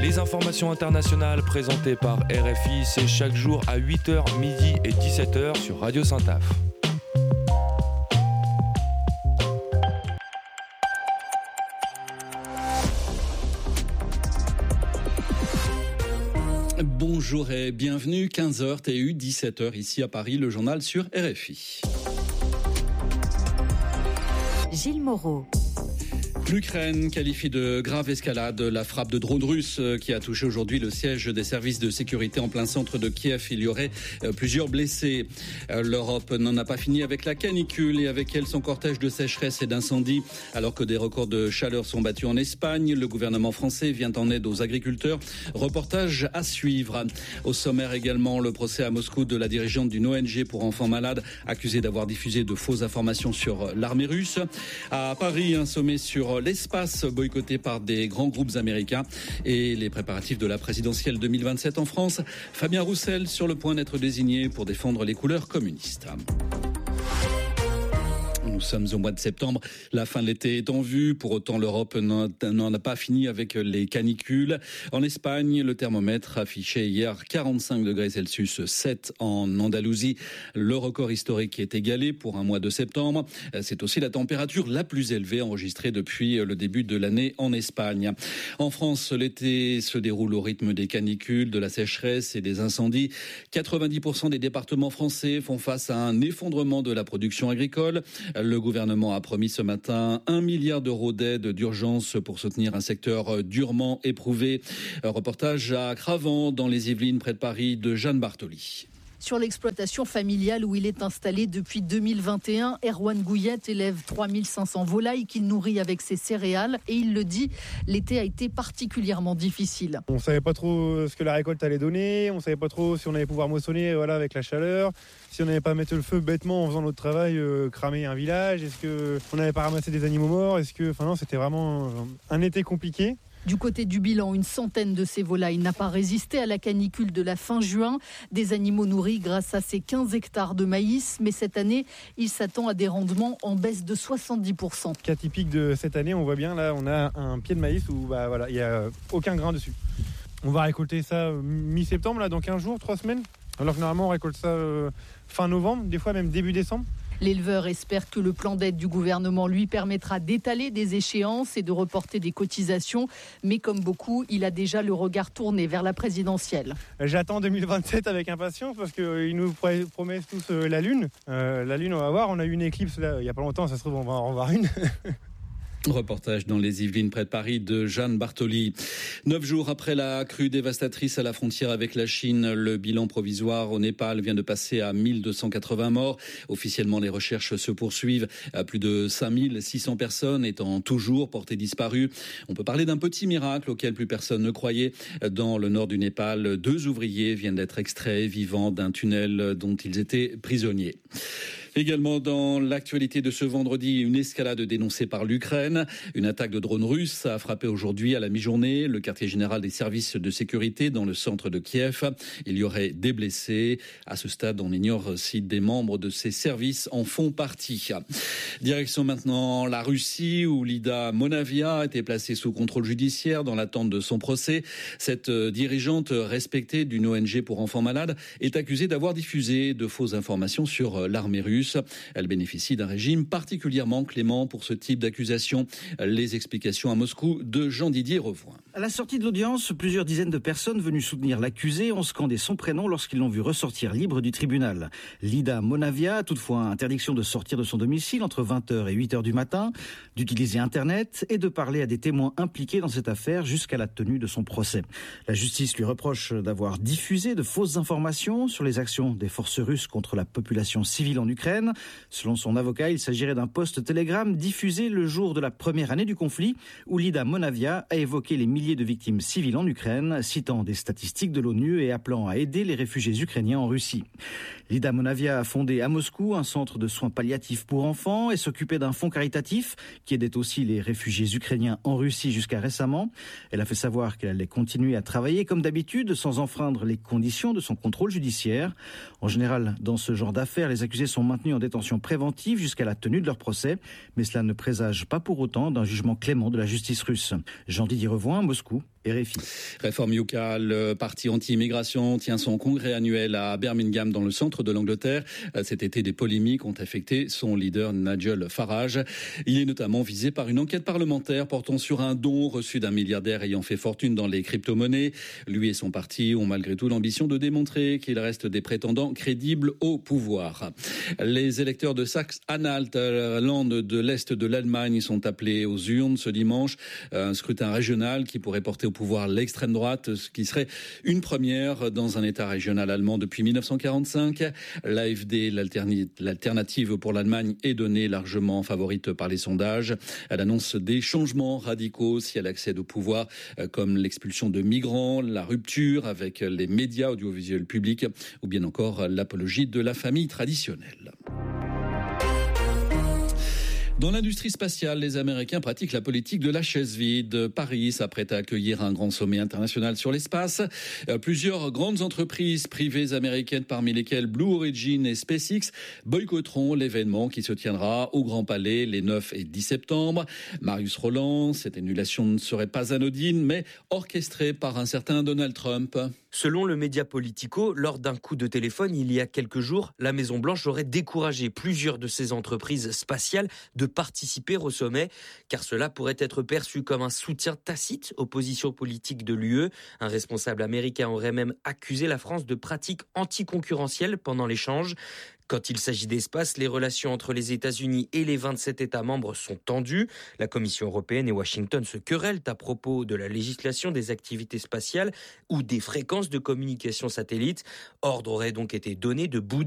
Les informations internationales présentées par RFI, c'est chaque jour à 8h, midi et 17h sur Radio Saint-Af. Bonjour et bienvenue, 15h TU, 17h ici à Paris, le journal sur RFI. Gilles Moreau. L'Ukraine qualifie de grave escalade la frappe de drones russes qui a touché aujourd'hui le siège des services de sécurité en plein centre de Kiev. Il y aurait plusieurs blessés. L'Europe n'en a pas fini avec la canicule et avec elle son cortège de sécheresse et d'incendie. Alors que des records de chaleur sont battus en Espagne, le gouvernement français vient en aide aux agriculteurs. Reportage à suivre. Au sommaire également, le procès à Moscou de la dirigeante d'une ONG pour enfants malades accusée d'avoir diffusé de fausses informations sur l'armée russe. À Paris, un sommet sur l'espace boycotté par des grands groupes américains et les préparatifs de la présidentielle 2027 en France. Fabien Roussel sur le point d'être désigné pour défendre les couleurs communistes. Nous sommes au mois de septembre, la fin de l'été est en vue. Pour autant, l'Europe n'en a pas fini avec les canicules. En Espagne, le thermomètre affichait hier 45 degrés Celsius, 7 en Andalousie. Le record historique est égalé pour un mois de septembre. C'est aussi la température la plus élevée enregistrée depuis le début de l'année en Espagne. En France, l'été se déroule au rythme des canicules, de la sécheresse et des incendies. 90% des départements français font face à un effondrement de la production agricole. Le gouvernement a promis ce matin 1 milliard d'euros d'aide d'urgence pour soutenir un secteur durement éprouvé. Reportage à Cravant, dans les Yvelines, près de Paris, de Jeanne Bartoli. Sur l'exploitation familiale où il est installé depuis 2021, Erwan Gouillette élève 3500 volailles qu'il nourrit avec ses céréales. Et il le dit, l'été a été particulièrement difficile. On ne savait pas trop ce que la récolte allait donner, on ne savait pas trop si on allait pouvoir moissonner avec la chaleur, si on n'allait pas mettre le feu bêtement en faisant notre travail, cramer un village, est-ce qu'on n'allait pas ramasser des animaux morts, non, c'était vraiment un été compliqué. Du côté du bilan, une centaine de ces volailles n'a pas résisté à la canicule de la fin juin. Des animaux nourris grâce à ces 15 hectares de maïs. Mais cette année, il s'attend à des rendements en baisse de 70%. Cas typique de cette année, on voit bien, là, on a un pied de maïs où il n'y a aucun grain dessus. On va récolter ça mi-septembre, là, dans 15 jours, 3 semaines. Alors que normalement, on récolte ça fin novembre, des fois même début décembre. L'éleveur espère que le plan d'aide du gouvernement lui permettra d'étaler des échéances et de reporter des cotisations. Mais comme beaucoup, il a déjà le regard tourné vers la présidentielle. J'attends 2027 avec impatience parce qu'ils nous promettent tous la Lune. La Lune, on va voir. On a eu une éclipse là, il n'y a pas longtemps, ça se trouve, on va en voir une. Reportage dans les Yvelines près de Paris de Jeanne Bartoli. 9 jours après la crue dévastatrice à la frontière avec la Chine, le bilan provisoire au Népal vient de passer à 1280 morts. Officiellement, les recherches se poursuivent. Plus de 5600 personnes étant toujours portées disparues. On peut parler d'un petit miracle auquel plus personne ne croyait. Dans le nord du Népal, 2 ouvriers viennent d'être extraits vivants d'un tunnel dont ils étaient prisonniers. Également dans l'actualité de ce vendredi, une escalade dénoncée par l'Ukraine. Une attaque de drones russes a frappé aujourd'hui à la mi-journée le quartier général des services de sécurité dans le centre de Kiev. Il y aurait des blessés. À ce stade, on ignore si des membres de ces services en font partie. Direction maintenant la Russie où Lida Monavia a été placée sous contrôle judiciaire dans l'attente de son procès. Cette dirigeante respectée d'une ONG pour enfants malades est accusée d'avoir diffusé de fausses informations sur l'armée russe. Elle bénéficie d'un régime particulièrement clément pour ce type d'accusation. Les explications à Moscou de Jean-Didier Revoin. À la sortie de l'audience, plusieurs dizaines de personnes venues soutenir l'accusé ont scandé son prénom lorsqu'ils l'ont vu ressortir libre du tribunal. Lida Monavia a toutefois interdiction de sortir de son domicile entre 20h et 8h du matin, d'utiliser Internet et de parler à des témoins impliqués dans cette affaire jusqu'à la tenue de son procès. La justice lui reproche d'avoir diffusé de fausses informations sur les actions des forces russes contre la population civile en Ukraine. Selon son avocat, il s'agirait d'un post Telegram diffusé le jour de la première année du conflit où Lida Monavia a évoqué les milliers de victimes civiles en Ukraine, citant des statistiques de l'ONU et appelant à aider les réfugiés ukrainiens en Russie. Lida Monavia a fondé à Moscou un centre de soins palliatifs pour enfants et s'occupait d'un fonds caritatif qui aidait aussi les réfugiés ukrainiens en Russie jusqu'à récemment. Elle a fait savoir qu'elle allait continuer à travailler comme d'habitude sans enfreindre les conditions de son contrôle judiciaire. En général, dans ce genre d'affaires, les accusés sont maintenus en détention préventive jusqu'à la tenue de leur procès, mais cela ne présage pas pour autant d'un jugement clément de la justice russe. Jean-Didier Revoin, Moscou, RFI. Réforme Yucca, le parti anti-immigration tient son congrès annuel à Birmingham dans le centre de l'Angleterre. Cet été, des polémiques ont affecté son leader Nigel Farage. Il est notamment visé par une enquête parlementaire portant sur un don reçu d'un milliardaire ayant fait fortune dans les crypto-monnaies. Lui et son parti ont malgré tout l'ambition de démontrer qu'il reste des prétendants crédibles au pouvoir. Les électeurs de Saxe-Anhalt, land de l'Est de l'Allemagne, sont appelés aux urnes ce dimanche. Un scrutin régional qui pourrait porter au pouvoir l'extrême droite, ce qui serait une première dans un État régional allemand depuis 1945. L'AfD, l'alternative pour l'Allemagne, est donnée largement favorite par les sondages. Elle annonce des changements radicaux si elle accède au pouvoir, comme l'expulsion de migrants, la rupture avec les médias audiovisuels publics ou bien encore l'apologie de la famille traditionnelle. Dans l'industrie spatiale, les Américains pratiquent la politique de la chaise vide. Paris s'apprête à accueillir un grand sommet international sur l'espace. Plusieurs grandes entreprises privées américaines, parmi lesquelles Blue Origin et SpaceX, boycotteront l'événement qui se tiendra au Grand Palais les 9 et 10 septembre. Marius Roland, cette annulation ne serait pas anodine, mais orchestrée par un certain Donald Trump. Selon le média Politico, lors d'un coup de téléphone il y a quelques jours, la Maison-Blanche aurait découragé plusieurs de ses entreprises spatiales de participer au sommet, car cela pourrait être perçu comme un soutien tacite aux positions politiques de l'UE. Un responsable américain aurait même accusé la France de pratiques anticoncurrentielles pendant l'échange. Quand il s'agit d'espace, les relations entre les États-Unis et les 27 États membres sont tendues. La Commission européenne et Washington se querellent à propos de la législation des activités spatiales ou des fréquences de communication satellite. Ordre aurait donc été donné de bouder